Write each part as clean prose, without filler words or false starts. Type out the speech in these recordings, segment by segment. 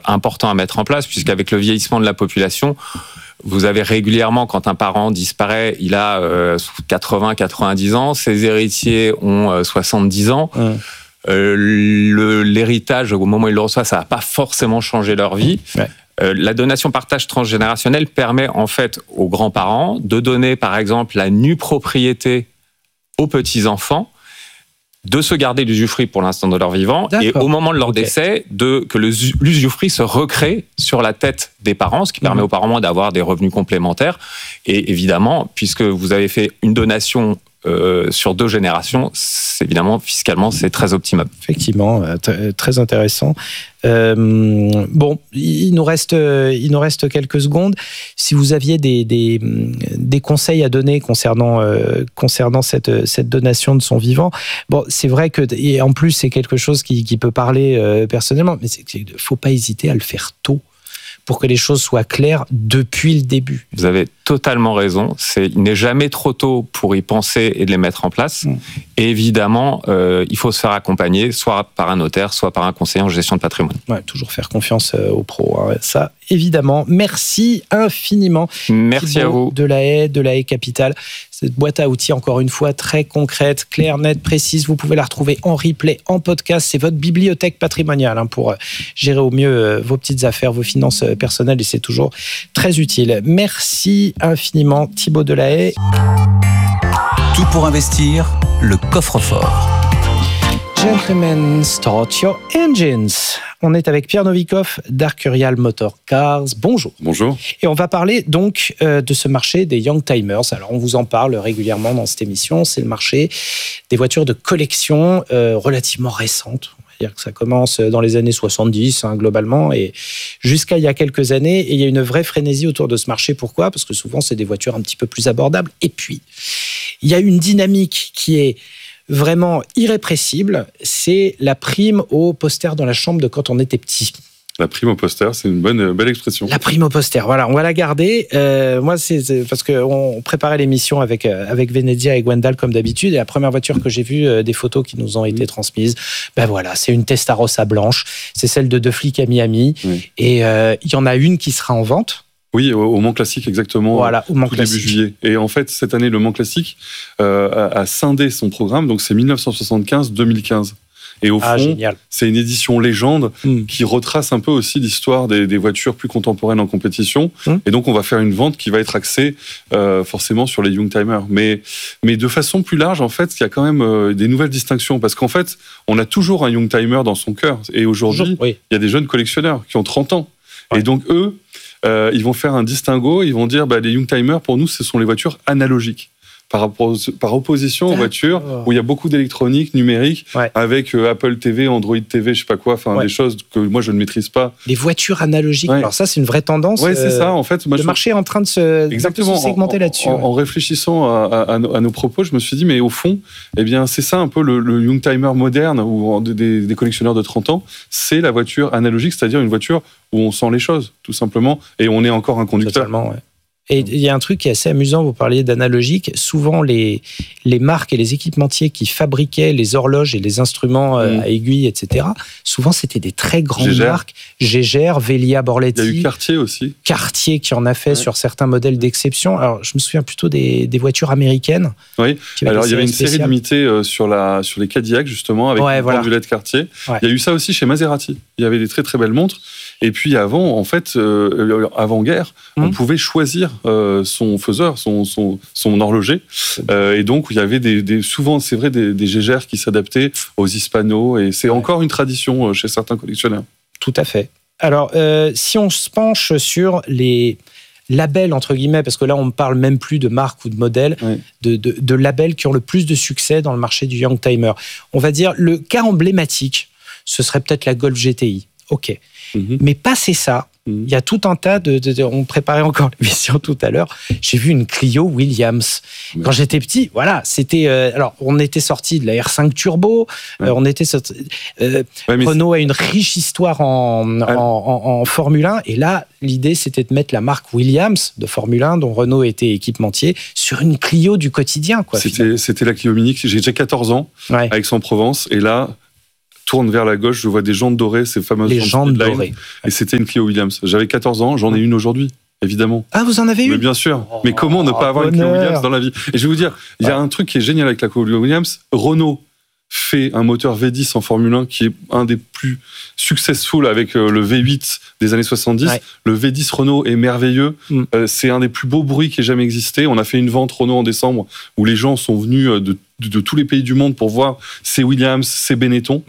important à mettre en place, puisqu'avec le vieillissement de la population, vous avez régulièrement, quand un parent disparaît, il a 80-90 ans, ses héritiers ont 70 ans. L'héritage, au moment où ils le reçoivent, ça va pas forcément changer leur vie. La donation partage transgénérationnelle permet en fait aux grands-parents de donner par exemple la nue propriété aux petits-enfants, de se garder l'usufruit pour l'instant de leur vivant, et au moment de leur décès, que l'usufruit se recrée sur la tête des parents, ce qui permet aux parents d'avoir des revenus complémentaires. Et évidemment, puisque vous avez fait une donation sur 2 générations, évidemment, fiscalement, c'est très optimal. Effectivement, très intéressant. Bon, il nous reste quelques secondes. Si vous aviez des conseils à donner concernant cette donation de son vivant, bon, c'est vrai que, et en plus, c'est quelque chose qui peut parler personnellement, mais il ne faut pas hésiter à le faire tôt, pour que les choses soient claires depuis le début. Vous avez totalement raison. Il n'est jamais trop tôt pour y penser et de les mettre en place. Et évidemment, il faut se faire accompagner, soit par un notaire, soit par un conseiller en gestion de patrimoine. Ouais, toujours faire confiance aux pros. Hein. Ça, évidemment. Merci infiniment. Merci Thibaut, à vous. De la Haye Capital. Cette boîte à outils, encore une fois, très concrète, claire, nette, précise. Vous pouvez la retrouver en replay, en podcast. C'est votre bibliothèque patrimoniale pour gérer au mieux vos petites affaires, vos finances personnelles. Et c'est toujours très utile. Merci infiniment, Thibaut de la Haye. Tout pour investir, le coffre-fort. Gentlemen, start your engines. On est avec Pierre Novikov d'Arcurial Motor Cars. Bonjour. Bonjour. Et on va parler donc de ce marché des Young Timers. Alors on vous en parle régulièrement dans cette émission. C'est le marché des voitures de collection relativement récentes. C'est-à-dire que ça commence dans les années 70, globalement, et jusqu'à il y a quelques années. Et il y a une vraie frénésie autour de ce marché. Pourquoi ? Parce que souvent, c'est des voitures un petit peu plus abordables. Et puis, il y a une dynamique qui est vraiment irrépressible. C'est la prime au poster dans la chambre de quand on était petit. La prime au poster, c'est une belle expression. La prime au poster, voilà, on va la garder. Moi, c'est parce qu'on préparait l'émission avec Venezia et Gwendal comme d'habitude. Et la première voiture que j'ai vue, des photos qui nous ont été transmises, ben voilà, c'est une Testarossa blanche. C'est celle de 2 flics à Miami. Et il y en a une qui sera en vente. Oui, au Mans Classique, exactement. Voilà, au Mans tout Classique. Début juillet. Et en fait, cette année, le Mans Classique a scindé son programme. Donc, c'est 1975-2015. Et au fond, génial. C'est une édition légende qui retrace un peu aussi l'histoire des voitures plus contemporaines en compétition. Et donc, on va faire une vente qui va être axée forcément sur les Youngtimers. Mais de façon plus large, en fait, il y a quand même des nouvelles distinctions. Parce qu'en fait, on a toujours un Youngtimer dans son cœur. Et aujourd'hui, il y a des jeunes collectionneurs qui ont 30 ans. Et donc, eux, ils vont faire un distinguo. Ils vont dire, les Youngtimers, pour nous, ce sont les voitures analogiques. Par opposition aux voitures où il y a beaucoup d'électronique numérique avec Apple TV, Android TV, je sais pas quoi, des choses que moi je ne maîtrise pas. Les voitures analogiques. Alors ça, c'est une vraie tendance. Oui, c'est ça. En fait, le marché est en train de se segmenter là-dessus. En réfléchissant à nos propos, je me suis dit, mais au fond, eh bien, c'est ça un peu le Youngtimer moderne ou des collectionneurs de 30 ans. C'est la voiture analogique, c'est-à-dire une voiture où on sent les choses, tout simplement, et on est encore un conducteur. Totalement, Et il y a un truc qui est assez amusant, vous parliez d'analogique. Souvent, les marques et les équipementiers qui fabriquaient les horloges et les instruments à aiguilles, etc., souvent, c'était des très grandes marques. Gégère, Velia, Borletti. Il y a eu Cartier aussi. Cartier qui en a fait sur certains modèles d'exception. Alors, je me souviens plutôt des voitures américaines. Oui, alors il y avait une série limitée sur les Cadillac, justement, avec une pendulette Cartier. Il y a eu ça aussi chez Maserati. Il y avait des très, très belles montres. Et puis avant, en fait, avant-guerre, on pouvait choisir son faiseur, son horloger. Et donc, il y avait souvent, c'est vrai, des gégères qui s'adaptaient aux hispanos. Et c'est encore une tradition chez certains collectionneurs. Tout à fait. Alors, si on se penche sur les labels, entre guillemets, parce que là, on ne parle même plus de marques ou de modèles, de labels qui ont le plus de succès dans le marché du Youngtimer. On va dire, le cas emblématique, ce serait peut-être la Golf GTI. OK. Mais passé ça, il y a tout un tas on préparait encore l'émission tout à l'heure, j'ai vu une Clio Williams. Quand j'étais petit, voilà, c'était... alors, on était sorti de la R5 Turbo, on était sorti... Renault a une riche histoire en Formule 1, et là, l'idée, c'était de mettre la marque Williams de Formule 1, dont Renault était équipementier, sur une Clio du quotidien, quoi. C'était la Clio Mini, j'ai 14 ans, à Aix-en-Provence, et là... tourne vers la gauche, je vois des jantes dorées, ces fameuses jantes dorées. Et c'était une Clio Williams. J'avais 14 ans, j'en ai une aujourd'hui. Évidemment. Ah, vous en avez une ? Mais bien sûr. Mais comment ne pas avoir une Clio Williams dans la vie ? Et je vais vous dire, il y a un truc qui est génial avec la Clio Williams. Renault fait un moteur V10 en Formule 1 qui est un des plus successful avec le V8 des années 70. Ouais. Le V10 Renault est merveilleux. C'est un des plus beaux bruits qui ait jamais existé. On a fait une vente Renault en décembre où les gens sont venus de tous les pays du monde pour voir ces Williams, ces Benetton.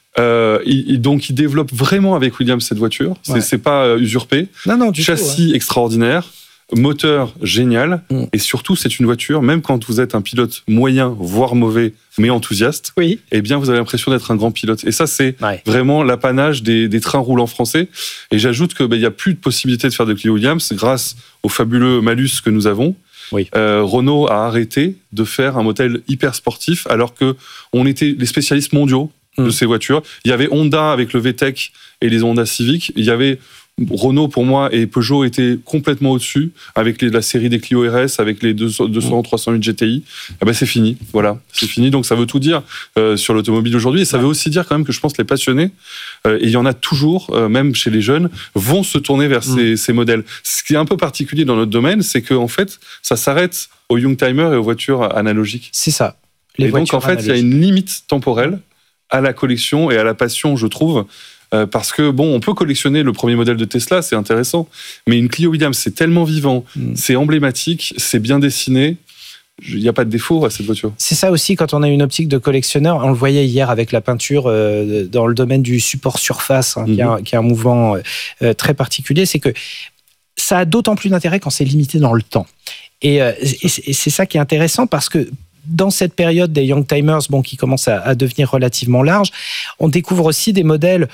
Donc, il développe vraiment avec Williams cette voiture. C'est pas usurpé. Non, châssis extraordinaire, moteur génial, et surtout, c'est une voiture, même quand vous êtes un pilote moyen, voire mauvais, mais enthousiaste, eh bien, vous avez l'impression d'être un grand pilote. Et ça, c'est vraiment l'apanage des trains roulants français. Et j'ajoute que il y a plus de possibilité de faire de Clio Williams grâce au fabuleux malus que nous avons. Renault a arrêté de faire un modèle hyper sportif, alors que on était les spécialistes mondiaux de ces voitures. Il y avait Honda avec le VTEC et les Honda Civic. Il y avait Renault pour moi et Peugeot étaient complètement au-dessus avec la série des Clio RS, avec les 200, 308 GTI. C'est fini. Voilà, c'est fini. Donc ça veut tout dire sur l'automobile aujourd'hui. Et ça veut aussi dire quand même que je pense que les passionnés, et il y en a toujours, même chez les jeunes, vont se tourner vers ces modèles. Ce qui est un peu particulier dans notre domaine, c'est qu'en fait, ça s'arrête aux Youngtimer et aux voitures analogiques. C'est ça. Et donc en fait, il y a une limite temporelle à la collection et à la passion, je trouve, parce que on peut collectionner le premier modèle de Tesla, c'est intéressant, mais une Clio Williams, c'est tellement vivant, c'est emblématique, c'est bien dessiné, il n'y a pas de défaut à cette voiture. C'est ça aussi, quand on a une optique de collectionneur, on le voyait hier avec la peinture dans le domaine du support surface, qui est un mouvement très particulier, c'est que ça a d'autant plus d'intérêt quand c'est limité dans le temps. Et c'est ça qui est intéressant, parce que dans cette période des Youngtimers, qui commence à devenir relativement large, on découvre aussi des modèles,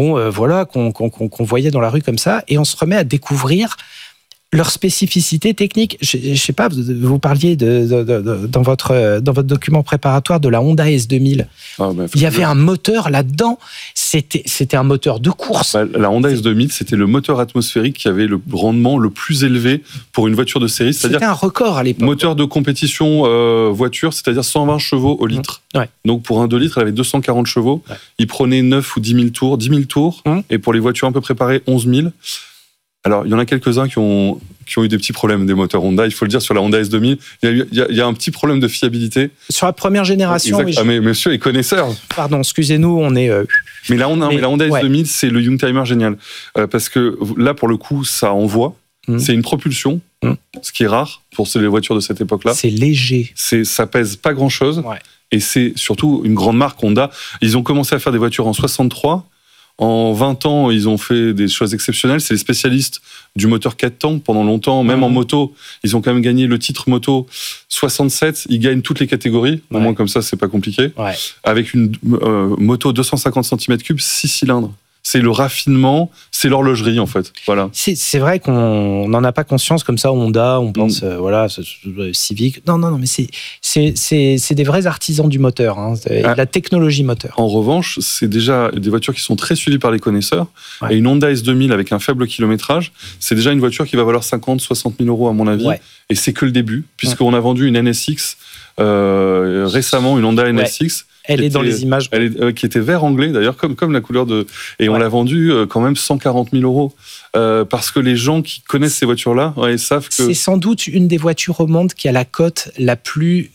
qu'on voyait dans la rue comme ça, et on se remet à découvrir leur spécificité technique. Je sais pas, vous parliez dans votre document préparatoire de la Honda S2000. Il y avait un moteur là-dedans. C'était un moteur de course. La Honda S2000, c'était le moteur atmosphérique qui avait le rendement le plus élevé pour une voiture de série. C'était un record à l'époque. Moteur de compétition voiture, c'est-à-dire 120 chevaux au litre. Donc pour un 2 litres, elle avait 240 chevaux. Il prenait 9 ou 10 000 tours. 10 000 tours. Et pour les voitures un peu préparées, 11 000. Alors, il y en a quelques-uns qui ont eu des petits problèmes des moteurs Honda. Il faut le dire, sur la Honda S2000, il y a un petit problème de fiabilité. Sur la première génération, exact. Mais monsieur est connaisseur. Pardon, excusez-nous, on est... Mais la Honda S2000, c'est le Youngtimer génial. Parce que là, pour le coup, ça envoie. C'est une propulsion, ce qui est rare pour les voitures de cette époque-là. C'est léger. Ça pèse pas grand-chose. Et c'est surtout une grande marque, Honda. Ils ont commencé à faire des voitures en 63. En 20 ans, ils ont fait des choses exceptionnelles. C'est les spécialistes du moteur 4 temps pendant longtemps. Même en moto, ils ont quand même gagné le titre moto 67. Ils gagnent toutes les catégories. Au moins, comme ça, c'est pas compliqué. Avec une moto 250 cm3, 6 cylindres. C'est le raffinement, c'est l'horlogerie en fait. Voilà. C'est vrai qu'on n'en a pas conscience comme ça. Honda, on pense Civic. Non, mais c'est des vrais artisans du moteur, de la technologie moteur. En revanche, c'est déjà des voitures qui sont très suivies par les connaisseurs. Et une Honda S2000 avec un faible kilométrage, c'est déjà une voiture qui va valoir 50-60 000 euros à mon avis. Et c'est que le début, puisqu'on a vendu une NSX récemment, une Honda NSX. Elle est dans les images. Qui était vert anglais, d'ailleurs, comme la couleur de... Et on l'a vendue quand même 140 000 euros. Parce que les gens qui connaissent ces voitures-là savent que... C'est sans doute une des voitures au monde qui a la cote la plus...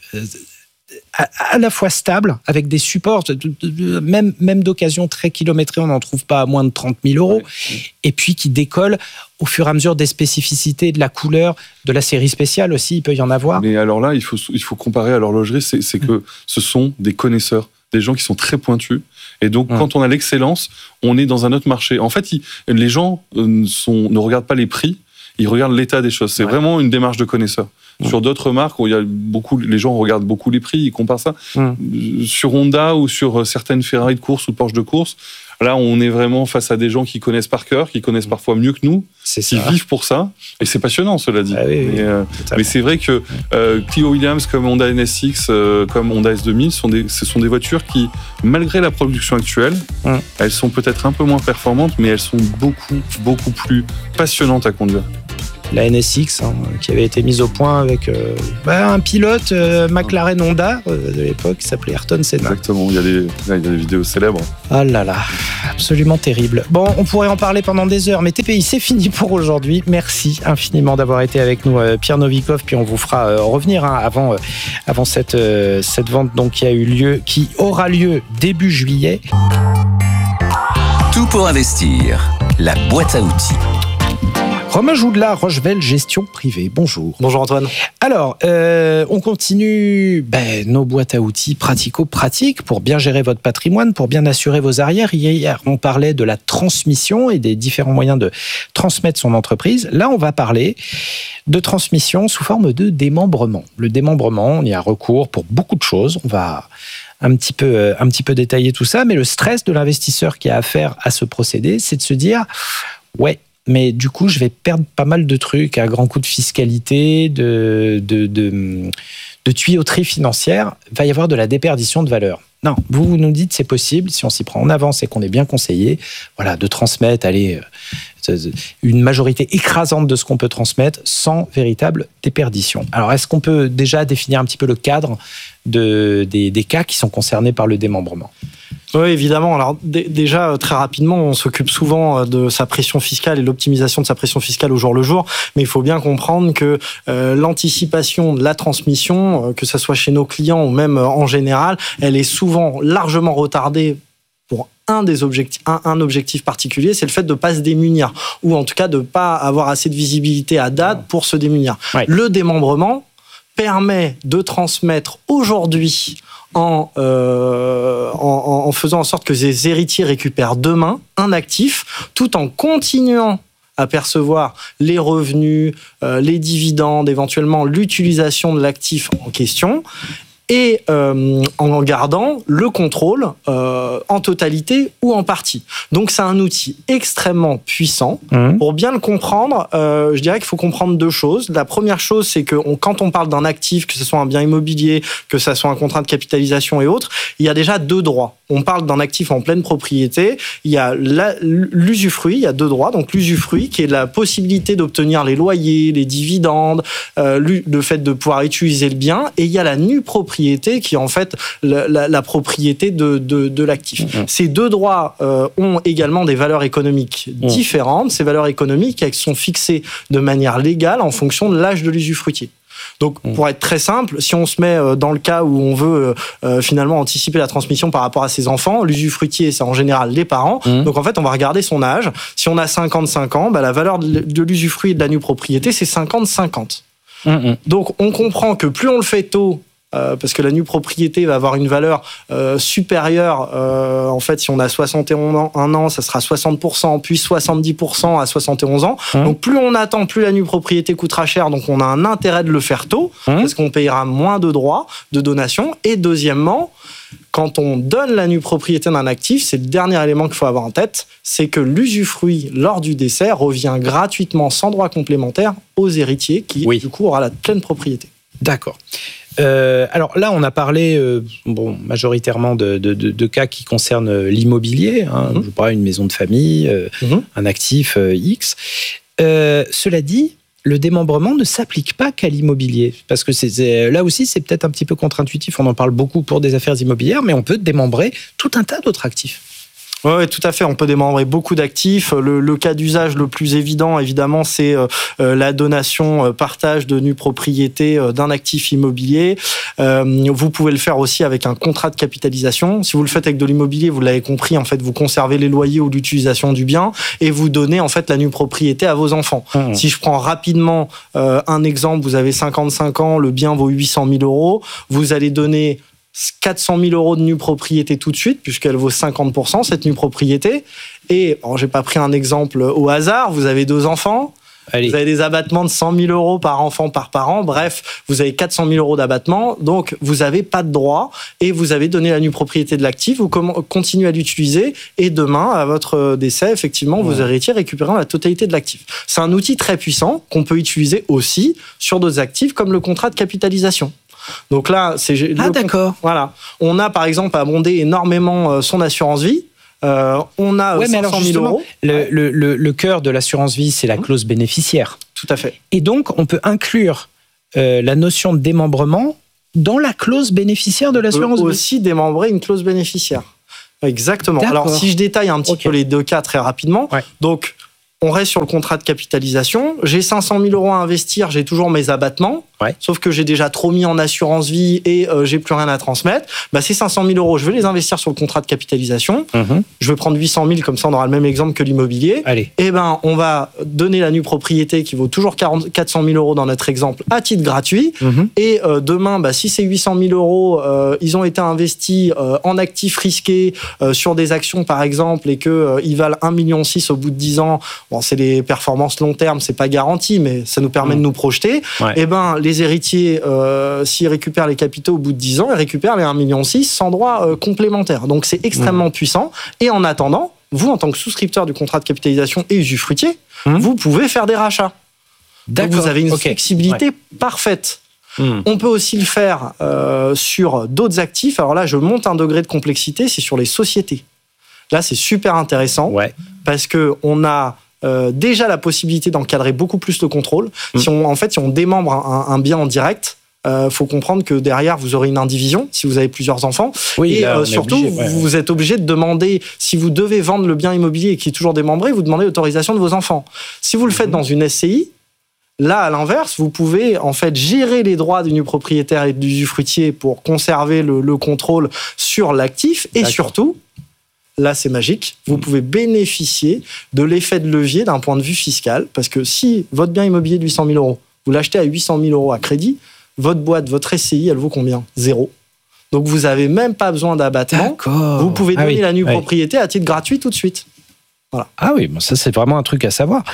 à la fois stable, avec des supports, même d'occasion très kilométrés, on n'en trouve pas à moins de 30 000 euros, et puis qui décolle au fur et à mesure des spécificités, de la couleur, de la série spéciale aussi, il peut y en avoir. Mais alors là, il faut comparer à l'horlogerie, c'est que ce sont des connaisseurs, des gens qui sont très pointus, et donc quand on a l'excellence, on est dans un autre marché. En fait, les gens ne regardent pas les prix, ils regardent l'état des choses. C'est vraiment une démarche de connaisseur. Sur d'autres marques où les gens regardent beaucoup les prix, ils comparent ça. Sur Honda ou sur certaines Ferrari de course ou Porsche de course, là, on est vraiment face à des gens qui connaissent par cœur, qui connaissent parfois mieux que nous, qui vivent pour ça. Et c'est passionnant, cela dit. Mais c'est vrai que Clio Williams, comme Honda NSX, comme Honda S2000, ce sont des voitures qui, malgré la production actuelle, elles sont peut-être un peu moins performantes, mais elles sont beaucoup, beaucoup plus passionnantes à conduire. la NSX, qui avait été mise au point avec un pilote McLaren Honda de l'époque qui s'appelait Ayrton Senna. Exactement, il y a des vidéos célèbres. Ah là là, absolument terrible. Bon, on pourrait en parler pendant des heures, mais TPI, c'est fini pour aujourd'hui. Merci infiniment d'avoir été avec nous, Pierre Novikov, puis on vous fera revenir avant cette vente donc, qui aura lieu début juillet. Tout pour investir, la boîte à outils. Romain Joudla, Rochevel Gestion Privée. Bonjour. Bonjour Antoine. Alors, on continue nos boîtes à outils pratico-pratiques pour bien gérer votre patrimoine, pour bien assurer vos arrières. Hier, on parlait de la transmission et des différents moyens de transmettre son entreprise. Là, on va parler de transmission sous forme de démembrement. Le démembrement, on y a recours pour beaucoup de choses. On va un petit peu détailler tout ça, mais le stress de l'investisseur qui a affaire à ce procédé, c'est de se dire « Ouais, mais du coup, je vais perdre pas mal de trucs à grands coups de fiscalité, de tuyauterie financière. Il va y avoir de la déperdition de valeur. » Non, vous nous dites c'est possible, si on s'y prend en avance et qu'on est bien conseillé, voilà, de transmettre, une majorité écrasante de ce qu'on peut transmettre sans véritable déperdition. Alors, est-ce qu'on peut déjà définir un petit peu le cadre des cas qui sont concernés par le démembrement ? Oui, évidemment. Alors déjà, très rapidement, on s'occupe souvent de sa pression fiscale et l'optimisation de sa pression fiscale au jour le jour, mais il faut bien comprendre que l'anticipation de la transmission, que ce soit chez nos clients ou même en général, elle est souvent largement retardée pour un objectif particulier, c'est le fait de ne pas se démunir, ou en tout cas de ne pas avoir assez de visibilité à date pour se démunir. Ouais. Le démembrement permet de transmettre aujourd'hui en faisant en sorte que les héritiers récupèrent demain un actif, tout en continuant à percevoir les revenus, les dividendes, éventuellement l'utilisation de l'actif en question, et en gardant le contrôle en totalité ou en partie. Donc c'est un outil extrêmement puissant. Pour bien le comprendre, je dirais qu'il faut comprendre deux choses. La première chose, c'est que quand on parle d'un actif, que ce soit un bien immobilier, que ce soit un contrat de capitalisation et autres, il y a déjà deux droits. On parle d'un actif en pleine propriété, il y a l'usufruit, il y a deux droits. Donc l'usufruit qui est la possibilité d'obtenir les loyers, les dividendes, le fait de pouvoir utiliser le bien, et il y a la nue propriété qui est en fait la propriété de l'actif. Ces deux droits ont également des valeurs économiques différentes. Ces valeurs économiques, elles sont fixées de manière légale en fonction de l'âge de l'usufruitier. Donc, pour être très simple, si on se met dans le cas où on veut finalement anticiper la transmission par rapport à ses enfants, l'usufruitier, c'est en général les parents. Donc, en fait, on va regarder son âge. Si on a 55 ans, la valeur de l'usufruit et de la nue propriété, c'est 50-50. Donc, on comprend que plus on le fait tôt, parce que la nue propriété va avoir une valeur supérieure. En fait, si on a 61 ans, ça sera 60%, puis 70% à 71 ans. Donc, plus on attend, plus la nue propriété coûtera cher. Donc, on a un intérêt de le faire tôt, parce qu'on payera moins de droits de donation. Et deuxièmement, quand on donne la nue propriété d'un actif, c'est le dernier élément qu'il faut avoir en tête, c'est que l'usufruit, lors du décès, revient gratuitement, sans droit complémentaire, aux héritiers, qui, du coup, aura la pleine propriété. D'accord. Alors là, on a parlé majoritairement de cas qui concernent l'immobilier, je sais pas, une maison de famille, un actif X. Cela dit, le démembrement ne s'applique pas qu'à l'immobilier, parce que là aussi, c'est peut-être un petit peu contre-intuitif. On en parle beaucoup pour des affaires immobilières, mais on peut démembrer tout un tas d'autres actifs. Oui, tout à fait. On peut démembrer beaucoup d'actifs. Le cas d'usage le plus évident, évidemment, c'est la donation, partage de nue propriété d'un actif immobilier. Vous pouvez le faire aussi avec un contrat de capitalisation. Si vous le faites avec de l'immobilier, vous l'avez compris, en fait, vous conservez les loyers ou l'utilisation du bien et vous donnez en fait la nue propriété à vos enfants. Si je prends rapidement un exemple, vous avez 55 ans, le bien vaut 800 000 €, vous allez donner 400 000 € de nue propriété tout de suite, puisqu'elle vaut 50%, cette nue propriété. Et, j'ai pas pris un exemple au hasard, vous avez 2 enfants, vous avez des abattements de 100 000 € par enfant par parent, bref, vous avez 400 000 € d'abattement, donc vous n'avez pas de droit, et vous avez donné la nue propriété de l'actif, vous continuez à l'utiliser, et demain, à votre décès, effectivement, vos héritiers récupéreront la totalité de l'actif. C'est un outil très puissant qu'on peut utiliser aussi sur d'autres actifs, comme le contrat de capitalisation. Donc là, c'est d'accord. Voilà. On a par exemple abondé énormément son assurance vie. On a 500 000 €. Le cœur de l'assurance vie, c'est la clause bénéficiaire. Tout à fait. Et donc, on peut inclure la notion de démembrement dans la clause bénéficiaire de l'assurance vie. Aussi démembrer une clause bénéficiaire. Exactement. D'accord. Alors, si je détaille un petit peu les deux cas très rapidement, donc, on reste sur le contrat de capitalisation. J'ai 500 000 euros à investir, j'ai toujours mes abattements. Sauf que j'ai déjà trop mis en assurance vie et j'ai plus rien à transmettre. Ces 500 000 euros, je vais les investir sur le contrat de capitalisation. Je vais prendre 800 000, comme ça on aura le même exemple que l'immobilier. Allez. Et on va donner la nue propriété qui vaut toujours 400 000 euros dans notre exemple à titre gratuit. Et demain, si ces 800 000 euros, ils ont été investis en actifs risqués sur des actions par exemple et qu'ils valent 1,6 million au bout de 10 ans, c'est les performances long terme, c'est pas garanti, mais ça nous permet de nous projeter. Et les héritiers, s'ils récupèrent les capitaux au bout de 10 ans, ils récupèrent les 1,6 million sans droit complémentaire. Donc c'est extrêmement puissant. Et en attendant, vous, en tant que souscripteur du contrat de capitalisation et usufruitier, vous pouvez faire des rachats. Donc vous avez une flexibilité parfaite. On peut aussi le faire sur d'autres actifs. Alors là, je monte un degré de complexité, c'est sur les sociétés. Là, c'est super intéressant parce qu'on a déjà la possibilité d'encadrer beaucoup plus le contrôle. Si on démembre un bien en direct, faut comprendre que derrière, vous aurez une indivision si vous avez plusieurs enfants. Et là, surtout, vous êtes obligé de demander, si vous devez vendre le bien immobilier qui est toujours démembré, vous demandez l'autorisation de vos enfants. Si vous le faites dans une SCI, là, à l'inverse, vous pouvez en fait gérer les droits du nu propriétaire et du usufruitier pour conserver le contrôle sur l'actif et surtout, là, c'est magique. Vous pouvez bénéficier de l'effet de levier d'un point de vue fiscal. Parce que si votre bien immobilier de 800 000 euros, vous l'achetez à 800 000 euros à crédit, votre boîte, votre SCI, elle vaut combien ? 0. Donc, vous n'avez même pas besoin d'abattement. Vous pouvez donner la nue propriété à titre gratuit tout de suite. Voilà. Ah oui, ça c'est vraiment un truc à savoir.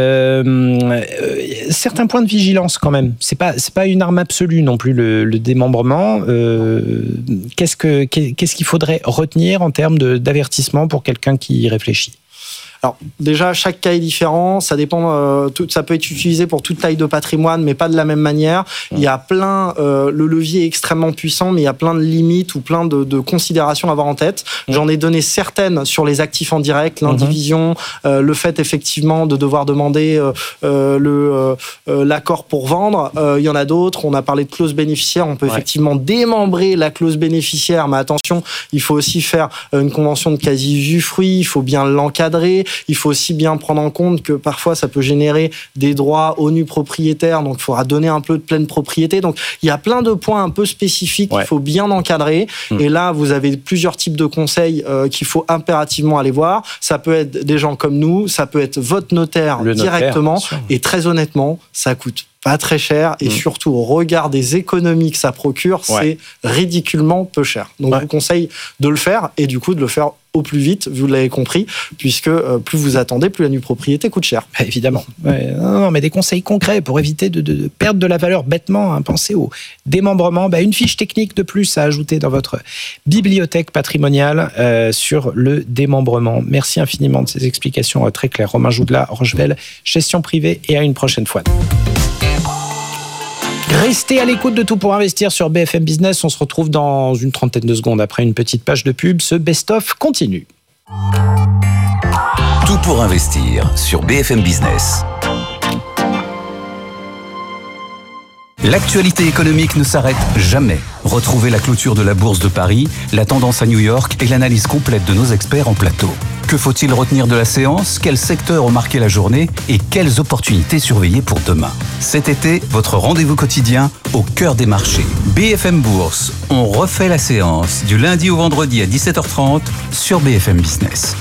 Certains points de vigilance quand même. C'est pas une arme absolue non plus le démembrement. Qu'est-ce qu'il faudrait retenir en termes d'avertissement pour quelqu'un qui y réfléchit ? Alors déjà, chaque cas est différent, ça dépend, ça peut être utilisé pour toute taille de patrimoine, mais pas de la même manière. Il y a plein, le levier est extrêmement puissant, mais il y a plein de limites ou plein de considérations à avoir en tête. J'en ai donné certaines sur les actifs en direct, l'indivision, le fait effectivement de devoir demander l'accord pour vendre. Il y en a d'autres, on a parlé de clause bénéficiaire, on peut effectivement démembrer la clause bénéficiaire, mais attention, il faut aussi faire une convention de quasi-usufruit, il faut bien l'encadrer. Il faut aussi bien prendre en compte que parfois ça peut générer des droits au nu propriétaire, donc il faudra donner un peu de pleine propriété. Donc il y a plein de points un peu spécifiques qu'il faut bien encadrer. Et là, vous avez plusieurs types de conseils qu'il faut impérativement aller voir. Ça peut être des gens comme nous, ça peut être votre notaire directement. Et très honnêtement, ça coûte pas très cher et surtout au regard des économies que ça procure, c'est ridiculement peu cher. Donc je vous conseille de le faire et du coup de le faire au plus vite, vous l'avez compris, puisque plus vous attendez, plus la nue propriété coûte cher. Évidemment. Non, mais des conseils concrets pour éviter de perdre de la valeur bêtement. Pensez au démembrement. Une fiche technique de plus à ajouter dans votre bibliothèque patrimoniale sur le démembrement. Merci infiniment de ces explications très claires. Romain Joudla, Rochevelle, gestion privée, et à une prochaine fois. Restez à l'écoute de Tout pour investir sur BFM Business. On se retrouve dans une trentaine de secondes après une petite page de pub. Ce best-of continue. Tout pour investir sur BFM Business. L'actualité économique ne s'arrête jamais. Retrouvez la clôture de la Bourse de Paris, la tendance à New York et l'analyse complète de nos experts en plateau. Que faut-il retenir de la séance ? Quels secteurs ont marqué la journée ? Et quelles opportunités surveiller pour demain ? Cet été, votre rendez-vous quotidien au cœur des marchés. BFM Bourse, on refait la séance du lundi au vendredi à 17h30 sur BFM Business.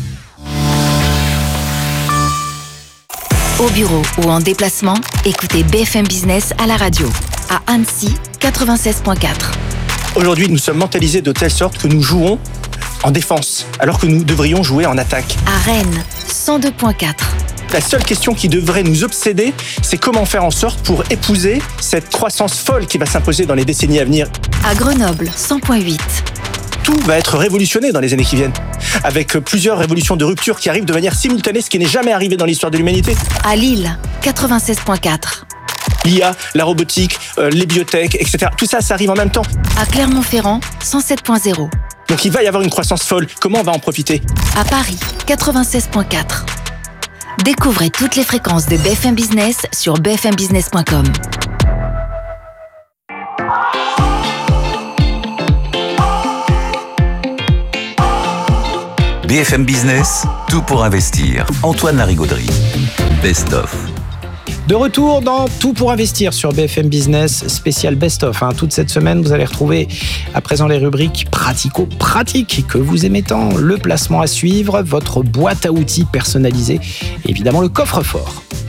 Au bureau ou en déplacement, écoutez BFM Business à la radio. À Annecy, 96.4. Aujourd'hui, nous sommes mentalisés de telle sorte que nous jouons en défense, alors que nous devrions jouer en attaque. À Rennes, 102.4. La seule question qui devrait nous obséder, c'est comment faire en sorte pour épouser cette croissance folle qui va s'imposer dans les décennies à venir. À Grenoble, 100.8. Tout va être révolutionné dans les années qui viennent, avec plusieurs révolutions de rupture qui arrivent de manière simultanée, ce qui n'est jamais arrivé dans l'histoire de l'humanité. À Lille, 96.4. L'IA, la robotique, les biotech, etc. Tout ça, ça arrive en même temps. À Clermont-Ferrand, 107.0. Donc il va y avoir une croissance folle. Comment on va en profiter ? À Paris, 96.4. Découvrez toutes les fréquences de BFM Business sur bfmbusiness.com. BFM Business, tout pour investir. Antoine Larigauderie. Best of. De retour dans Tout pour investir sur BFM Business, spécial best-of. Toute cette semaine, vous allez retrouver à présent les rubriques pratico-pratiques que vous aimez tant, le placement à suivre, votre boîte à outils personnalisée et évidemment le coffre-fort.